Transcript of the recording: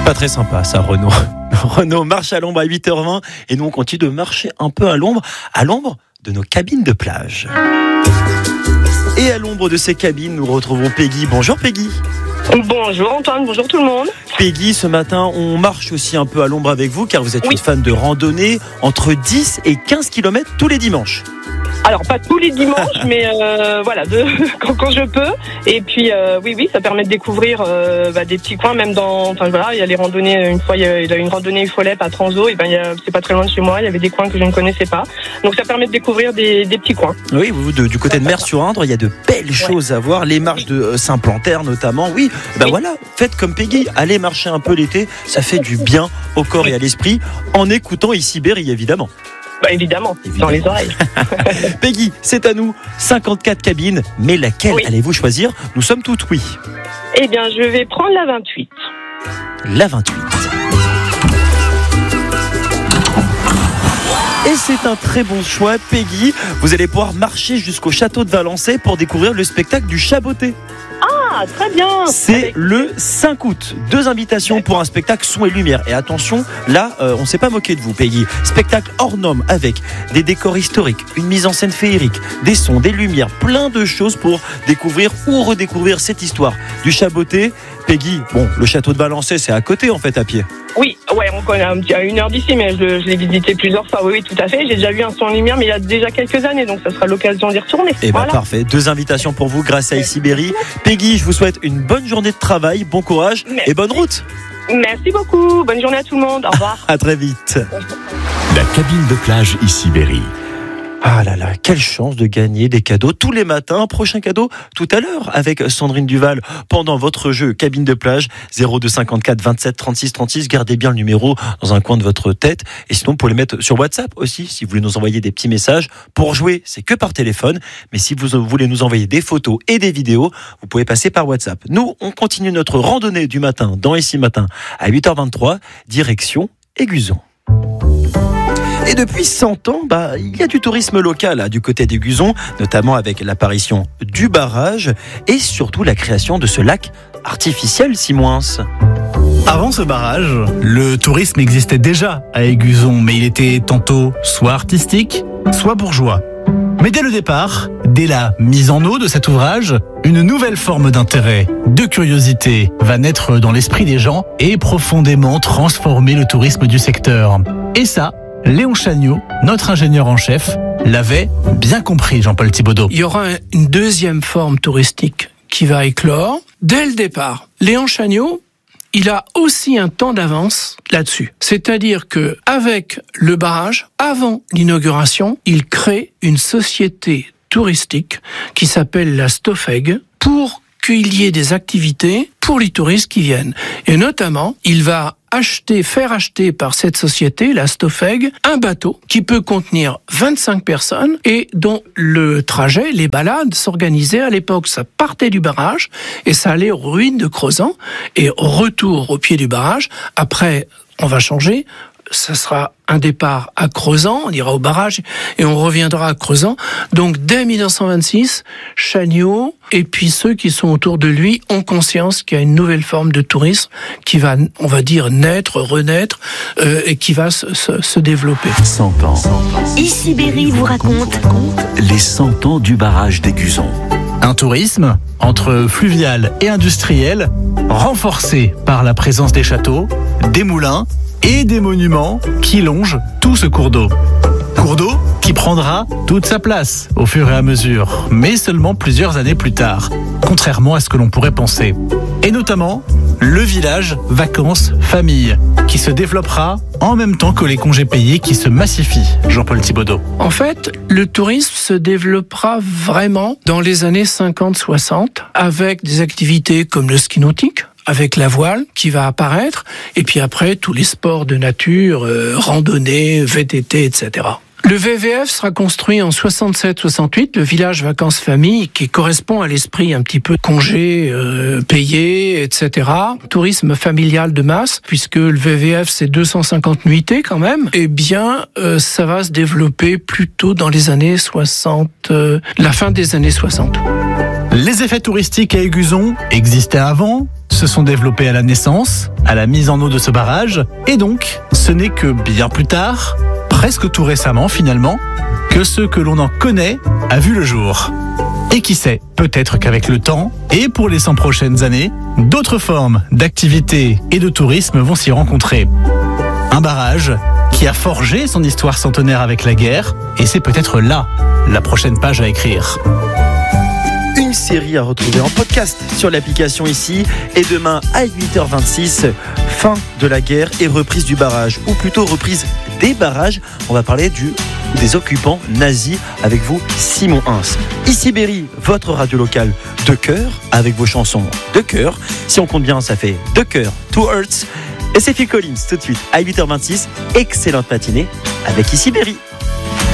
pas très sympa ça, Renaud. Renaud marche à l'ombre à 8h20 et nous on continue de marcher un peu à l'ombre de nos cabines de plage. Et à l'ombre de ces cabines, nous retrouvons Peggy. Bonjour Peggy. Bonjour Antoine, bonjour tout le monde. Peggy, ce matin, on marche aussi un peu à l'ombre avec vous car vous êtes une fan de randonnée entre 10 et 15 km tous les dimanches. Alors pas tous les dimanches, mais voilà, quand je peux. Et puis oui, ça permet de découvrir des petits coins, même il y a les randonnées. Une fois, il y a une randonnée Folep à Transo, et c'est pas très loin de chez moi. Il y avait des coins que je ne connaissais pas, donc ça permet de découvrir des petits coins. Oui, vous du côté de Mer-sur-Indre, il y a de belles choses à voir. Les marches de Saint-Plantaire notamment. Oui. Voilà, faites comme Peggy, allez marcher un peu l'été, ça fait du bien au corps et à l'esprit, en écoutant Issy-Berry évidemment. Évidemment, dans les oreilles. Peggy, c'est à nous, 54 cabines, mais laquelle allez-vous choisir ? Nous sommes toutes oui. Eh bien, je vais prendre la 28. La 28. Et c'est un très bon choix, Peggy. Vous allez pouvoir marcher jusqu'au château de Valençay pour découvrir le spectacle du Chaboté. Ah, très bien. C'est le 5 août. 2 invitations pour un spectacle son et lumière. Et attention, là, on ne s'est pas moqué de vous, Peggy. Spectacle hors norme avec des décors historiques, une mise en scène féerique, des sons, des lumières, plein de choses pour découvrir ou redécouvrir cette histoire du Chaboté. Peggy, le château de Valençay, c'est à côté en fait, à pied. Oui, on connaît à 1 heure d'ici, mais je l'ai visité plusieurs fois. Oui, tout à fait. J'ai déjà vu un son en lumière, mais il y a déjà quelques années, donc ça sera l'occasion d'y retourner. Et parfait. 2 invitations pour vous grâce à Issy-Berry. Peggy, je vous souhaite une bonne journée de travail, bon courage et bonne route. Merci beaucoup. Bonne journée à tout le monde. Au revoir. À très vite. La cabine de plage Issy-Berry. Ah là là, quelle chance de gagner des cadeaux tous les matins. Prochain cadeau tout à l'heure avec Sandrine Duval pendant votre jeu cabine de plage 0254 27 36 36. Gardez bien le numéro dans un coin de votre tête et sinon vous pouvez le mettre sur WhatsApp aussi si vous voulez nous envoyer des petits messages. Pour jouer, c'est que par téléphone, mais si vous voulez nous envoyer des photos et des vidéos, vous pouvez passer par WhatsApp. Nous, on continue notre randonnée du matin dans Ici Matin à 8h23, direction Éguzon. Et depuis 100 ans, il y a du tourisme local du côté d'Éguzon, notamment avec l'apparition du barrage et surtout la création de ce lac artificiel, Simoins. Avant ce barrage, le tourisme existait déjà à Éguzon, mais il était tantôt soit artistique, soit bourgeois. Mais dès le départ, dès la mise en eau de cet ouvrage, une nouvelle forme d'intérêt, de curiosité, va naître dans l'esprit des gens et profondément transformer le tourisme du secteur. Et ça, Léon Chagnaud, notre ingénieur en chef, l'avait bien compris, Jean-Paul Thibaudot. Il y aura une deuxième forme touristique qui va éclore dès le départ. Léon Chagnaud, il a aussi un temps d'avance là-dessus. C'est-à-dire que avec le barrage, avant l'inauguration, il crée une société touristique qui s'appelle la Stofeg pour qu'il y ait des activités pour les touristes qui viennent. Et notamment, il va faire acheter par cette société, la Stofeg, un bateau qui peut contenir 25 personnes et dont le trajet, les balades s'organisaient à l'époque. Ça partait du barrage et ça allait aux ruines de Crozant et au retour au pied du barrage. Après, on va changer. Ça sera un départ à Crozant, on ira au barrage et on reviendra à Crozant. Donc dès 1926, Chagnaud et puis ceux qui sont autour de lui ont conscience qu'il y a une nouvelle forme de tourisme qui va, on va dire, naître, renaître et qui va se développer. 100 ans. Issy-Berry vous raconte les 100 ans du barrage d'Éguzon. Un tourisme entre fluvial et industriel, renforcé par la présence des châteaux, des moulins et des monuments qui longent tout ce cours d'eau. Cours d'eau qui prendra toute sa place au fur et à mesure, mais seulement plusieurs années plus tard, contrairement à ce que l'on pourrait penser. Et notamment, le village vacances-famille, qui se développera en même temps que les congés payés qui se massifient, Jean-Paul Thibaudot. En fait, le tourisme se développera vraiment dans les années 50-60, avec des activités comme le ski nautique, avec la voile qui va apparaître, et puis après tous les sports de nature, randonnée, VTT, etc. Le VVF sera construit en 67-68, le village vacances-famille, qui correspond à l'esprit un petit peu congé, payé, etc. Tourisme familial de masse, puisque le VVF c'est 250 nuitées quand même, eh bien ça va se développer plutôt dans les années 60, la fin des années 60. Les effets touristiques à Aiguzon existaient avant, se sont développés à la naissance, à la mise en eau de ce barrage, et donc ce n'est que bien plus tard, presque tout récemment finalement, que ce que l'on en connaît a vu le jour. Et qui sait, peut-être qu'avec le temps, et pour les 100 prochaines années, d'autres formes d'activité et de tourisme vont s'y rencontrer. Un barrage qui a forgé son histoire centenaire avec la guerre, et c'est peut-être là la prochaine page à écrire. Une série à retrouver en podcast sur l'application ici, et demain à 8h26, fin de la guerre et reprise du barrage, ou plutôt reprise des barrages. On va parler des occupants nazis avec vous, Simon Hins. Ici Berry, votre radio locale de cœur, avec vos chansons de cœur. Si on compte bien, ça fait de cœur to Hearts. Et c'est Phil Collins tout de suite à 8h26. Excellente matinée avec Ici Berry.